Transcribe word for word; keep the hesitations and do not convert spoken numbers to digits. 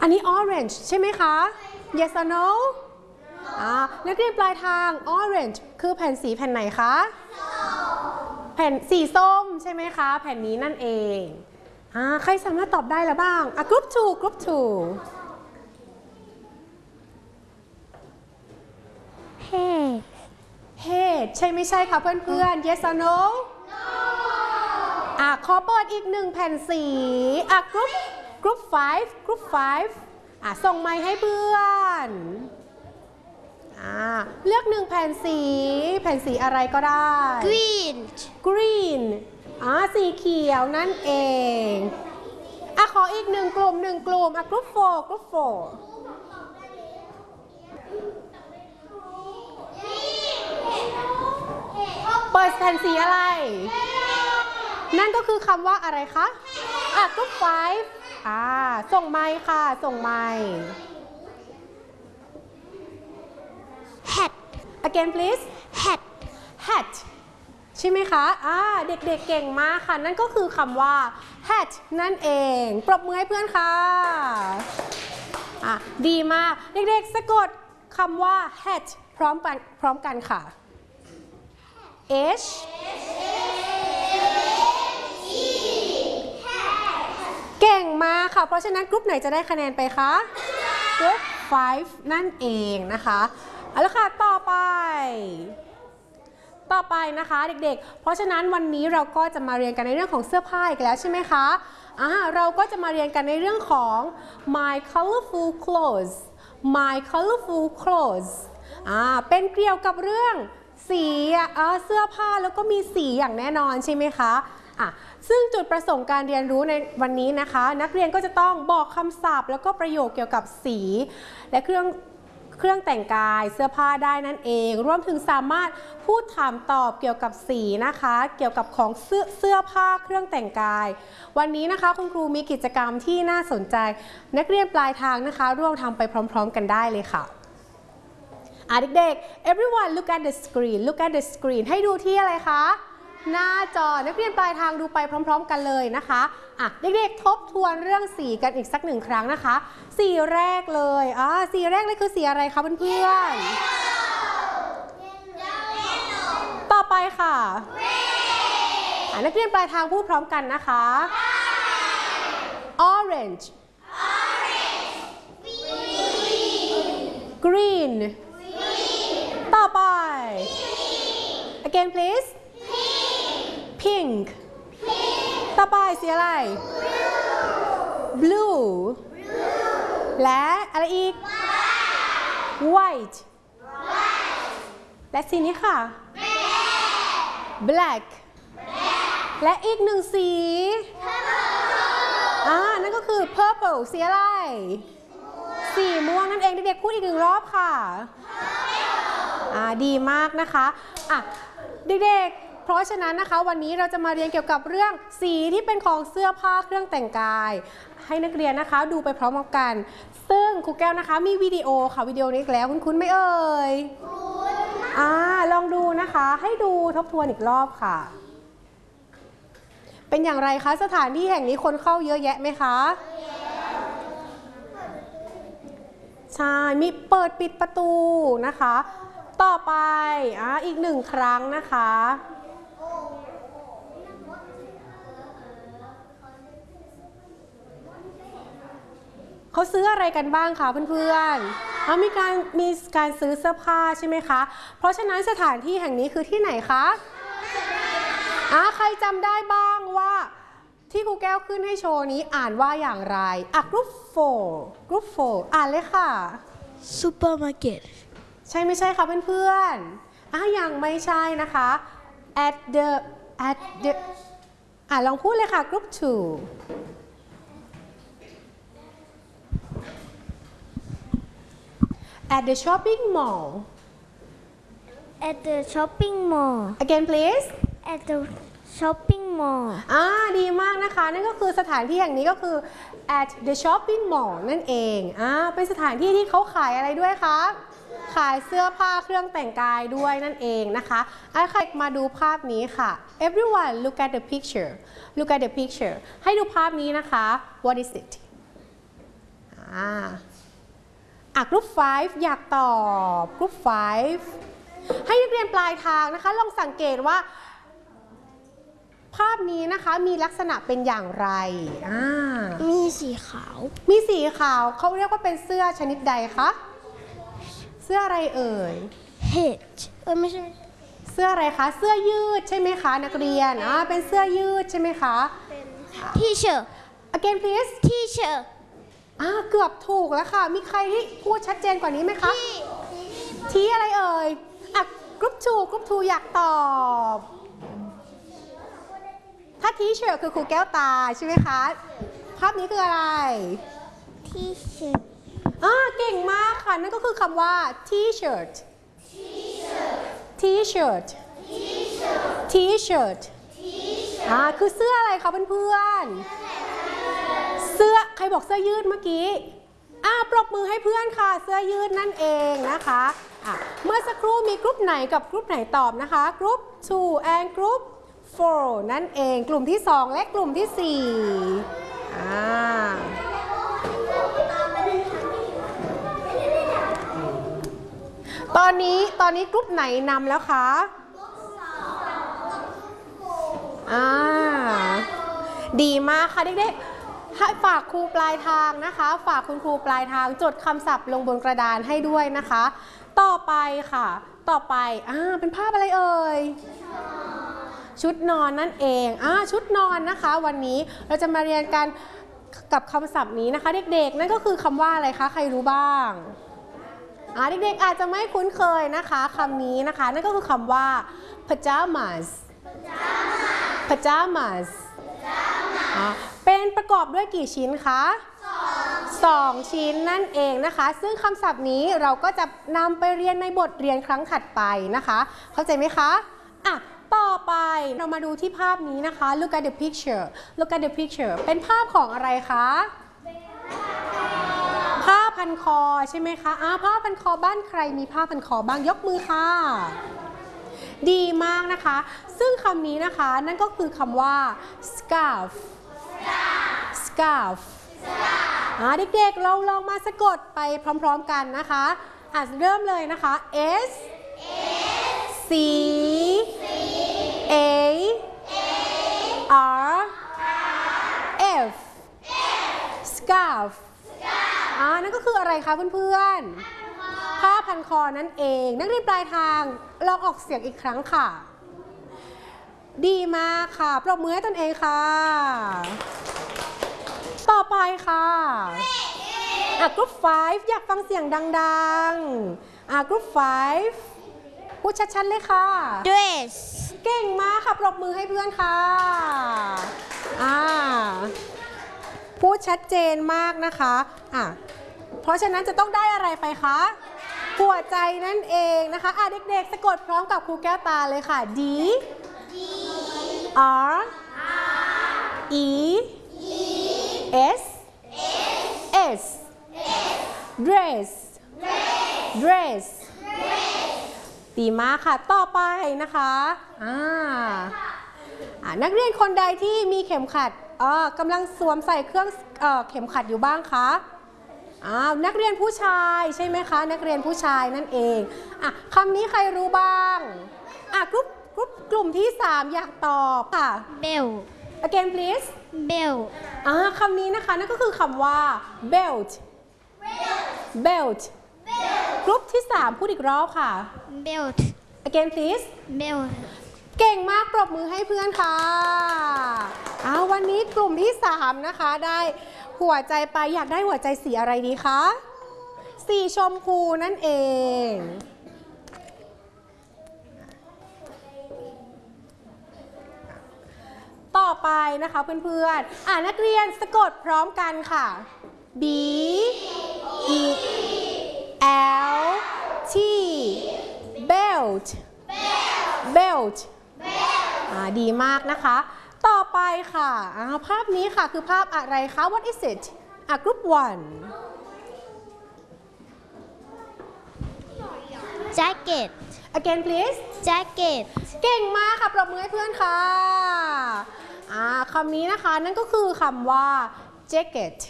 อันนี้ orange ใช่ไหมคะ yes or no อ่านักเรียนปลายทาง orange คือแผ่นสีแผ่นไหนคะแผ่นสีส้มใช่ไหมคะแผ่นนี้นั่นเองอ่าใครสามารถตอบได้แล้วบ้างอ่ะ group two group two head head ใช่ไม่ใช่คะเพื่อนๆ yes or no อ่ะขอเปิดอีกหนึ่งแผ่นสีอ่ะ group group five group five อ่ะส่งไมค์ให้เพื่อนอ่าเลือกหนึ่งแผ่นสีแผ่นสีอะไรก็ได้ green green อ่าสีเขียวนั่นเองอ่ะขออีกหนึ่งกลุ่มหนึ่งกลุ่มอ่ะ group four group fourเปิดแผ่นสีอะไรนั่นก็คือคำว่าอะไรคะอ่ะ group five อ่าส่งไมค์ค่ะส่งไมค์ hat again please hat hat ใช่ไหมคะอ่าเด็กๆ เ, เก่งมากค่ะนั่นก็คือคำว่า hat นั่นเองปรบมือให้เพื่อนค่ะอ่ะดีมากเด็กๆสะกดคำว่า hat พร้อมกันพร้อมกันค่ะ hเก่งมากค่ะเพราะฉะนั้นกรุ๊ปไหนจะได้คะแนนไปคะกรุ๊ปfiveนั่นเองนะคะเอาละค่ะต่อไปต่อไปนะคะเด็กๆเพราะฉะนั้นวันนี้เราก็จะมาเรียนกันในเรื่องของเสื้อผ้าอีกแล้วใช่ไหมคะอ่าเราก็จะมาเรียนกันในเรื่องของ my colorful clothes my colorful clothes อ่าเป็นเกี่ยวกับเรื่องสีอ่าเสื้อผ้าแล้วก็มีสีอย่างแน่นอนใช่ไหมคะอ่ะซึ่งจุดประสงค์การเรียนรู้ในวันนี้นะคะนักเรียนก็จะต้องบอกคำศัพท์แล้วก็ประโยคเกี่ยวกับสีและเครื่องเครื่องแต่งกายเสื้อผ้าได้นั่นเองรวมถึงสามารถพูดถามตอบเกี่ยวกับสีนะคะเกี่ยวกับของเสื้อเสื้อผ้าเครื่องแต่งกายวันนี้นะคะคุณครูมีกิจกรรมที่น่าสนใจนักเรียนปลายทางนะคะร่วมทำไปพร้อมๆกันได้เลยค่ะอ่ะเด็กๆ everyone look at the screen look at the screen ให้ดูที่อะไรคะหน้าจอนักเรียนปลายทางดูไปพร้อมๆกันเลยนะคะอ่ะเด็กๆทบทวนเรื่องสีกันอีกสักหนึ่งครั้งนะคะสีแรกเลยอ่าสีแรกเลยคือสีอะไรคะเพื่อนๆต่อไปค่ะอ่ะนักเรียนปลายทางพูดพร้อมกันนะคะ orange green ต่อไป again please pink ต่อไปสีอะไร blue และอะไรอีก white และสีนี้ค่ะ black และอีกหนึ่งสีอ่านั่นก็คือ purple สีอะไรสีม่วงนั่นเองเด็กๆพูดอีกหนึ่งรอบค่ะอ่าดีมากนะคะอ่ะเด็กๆเพราะฉะนั้นนะคะวันนี้เราจะมาเรียนเกี่ยวกับเรื่องสีที่เป็นของเสื้อผ้าเครื่องแต่งกายให้นักเรียนนะคะดูไปพร้อมกันซึ่งครูแก้วนะคะมีวิดีโอค่ะวิดีโอนี้อีกแล้วคุ้นๆไหมเอ่ยอ่าลองดูนะคะให้ดูทบทวนอีกรอบค่ะเป็นอย่างไรคะสถานที่แห่งนี้คนเข้าเยอะแยะไหมคะใช่มีเปิดปิดประตูนะคะต่อไปอ่าอีกหนึ่งครั้งนะคะเขาซื้ออะไรกันบ้างคะเพื่อนๆเขามีการมีการซื้อเสื้อผ้าใช่ไหมคะเพราะฉะนั้นสถานที่แห่งนี้คือที่ไหนคะอ่าใครจำได้บ้างว่าที่ครูแก้วขึ้นให้โชว์นี้อ่านว่าอย่างไรอ่ะ group four group four อ่านเลยค่ะ supermarket ใช่ไม่ใช่คะเพื่อนๆอ่ะยังไม่ใช่นะคะ at the at the อ่ะลองพูดเลยค่ะ group two at the shopping mall at the shopping mall again please at the shopping mall อ่าดีมากนะคะนั่นก็คือสถานที่อย่างนี้ก็คือ at the shopping mall นั่นเองอ่าเป็นสถานที่ที่เขาขายอะไรด้วยคะขายเสื้อผ้าเครื่องแต่งกายด้วยนั่นเองนะคะอ่ะใครมาดูภาพนี้ค่ะ everyone look at the picture look at the picture ให้ดูภาพนี้นะคะ what is it อ่อ่าอ่ะกรุ๊ปห้าอยากตอบกรุ๊ปห้าให้นักเรียนปลายทางนะคะลองสังเกตว่าภาพนี้นะคะมีลักษณะเป็นอย่างไรอ่ามีสีขาวมีสีขาวเขาเรียกว่าเป็นเสื้อชนิดใดคะเสื้ออะไรเอ่ย H เออไม่ใช่เสื้ออะไรคะเสื้อยืดใช่ไหมคะนักเรียนอ่าเป็นเสื้อยืดใช่ไหมคะทีเชิร์ again please ทีเชิร์อ่าเกือบถูกแล้วค่ะมีใครที่พูดชัดเจนกว่านี้ไหมคะทีอะไรเอ่ยอ่ะกรุ๊ปทูกรุ๊ปทูอยากตอบถ้าทีเชิร์คือครูแก้วตาใช่ไหมคะภาพนี้คืออะไรทีเชิร์อ่าเก่งมากค่ะนั่นก็คือคำว่า T-shirt T-shirt T-shirt อ่าคือเสื้ออะไรคะเพื่อนๆเสื้อใครบอกเสื้อยืดเมื่อกี้อ่าปรบมือให้เพื่อนค่ะเสื้อยืดนั่นเองนะคะอ่ะเมื่อสักครู่มีกรุ๊ปไหนกับกรุ๊ปไหนตอบนะคะกรุ๊ป two and กรุ๊ป four นั่นเองกลุ่มที่สองและกลุ่มที่สี่อ่าตอนนี้ตอนนี้กรุ๊ปไหนนำแล้วคะอ่าดีมากค่ะเด็กๆให้ฝากครูปลายทางนะคะฝากคุณครูปลายทางจดคำศัพท์ลงบนกระดานให้ด้วยนะคะต่อไปค่ะต่อไปอ่าเป็นภาพอะไรเอ่ยชุดนอนนั่นเองอ่าชุดนอนนะคะวันนี้เราจะมาเรียนกันกับคำศัพท์นี้นะคะเด็กๆนั่นก็คือคำว่าอะไรคะใครรู้บ้างอ่าเด็กๆอาจจะไม่คุ้นเคยนะคะคำนี้นะคะนั่นก็คือคำว่า pajamas pajamas อ่าเป็นประกอบด้วยกี่ชิ้นคะสองชิ้นนั่นเองนะคะซึ่งคำศัพท์นี้เราก็จะนำไปเรียนในบทเรียนครั้งถัดไปนะคะเข้าใจไหมคะอ่ะต่อไปเรามาดูที่ภาพนี้นะคะ look at the picture look at the picture เป็นภาพของอะไรคะผ้าพันคอใช่ไหมคะอ่าผ้าพันคอบ้านใครมีผ้าพันคอบ้างยกมือค่ะดีมากนะคะซึ่งคำนี้นะคะนั่นก็คือคำว่า scarf scarf อ่าเด็กๆเราลองมาสะกดไปพร้อมๆกันนะคะอ่ะเริ่มเลยนะคะ S C A R F scarf อ่านั่นก็คืออะไรคะเพื่อนๆผ้าพันคอนั่นเองนักเรียนปลายทางลองออกเสียงอีกครั้งค่ะดีมากค่ะปรบมือให้ตนเองค่ะต่อไปค่ะอ่ะกรุ๊ปห้าอยากฟังเสียงดังๆอ่ะกรุ๊ปห้าพูดชัดๆเลยค่ะ dress เก่งมากค่ะปรบมือให้เพื่อนค่ะอ่าพูดชัดเจนมากนะคะอ่ะเพราะฉะนั้นจะต้องได้อะไรไปคะหัวใจนั่นเองนะคะอ่ะเด็กๆสะกดพร้อมกับครูแก้วตาเลยค่ะ D R E S S dress dress ดีมากค่ะต่อไปนะคะอ่าอ่านักเรียนคนใดที่มีเข็มขัดเอ่อกำลังสวมใส่เครื่องเอ่อเข็มขัดอยู่บ้างคะอ้าวนักเรียนผู้ชายใช่ไหมคะนักเรียนผู้ชายนั่นเองอ่ะคำนี้ใครรู้บ้างอ่ะกรุ๊ปกรุ๊ปกลุ่มที่สามอยากตอบค่ะ belt again please belt อ่าคำนี้นะคะนั่นก็คือคำว่า belt belt กรุ๊ปที่สามพูดอีกรอบค่ะ belt again please belt เก่งมากปรบมือให้เพื่อนค่ะอ้าววันนี้กลุ่มที่สามนะคะได้หัวใจไปอยากได้หัวใจสีอะไรดีคะสีชมพูนั่นเองต่อไปนะคะเพื่อนๆอ่านักเรียนสะกดพร้อมกันค่ะ B E L T belt belt อ่าดีมากนะคะต่อไปค่ะอ่าภาพนี้ค่ะคือภาพอะไรคะ What is it อ่ะ Group one jacket again please jacket เก่งมากค่ะปรบมือให้เพื่อนค่ะอ่าคำนี้นะคะนั่นก็คือคำว่า jacket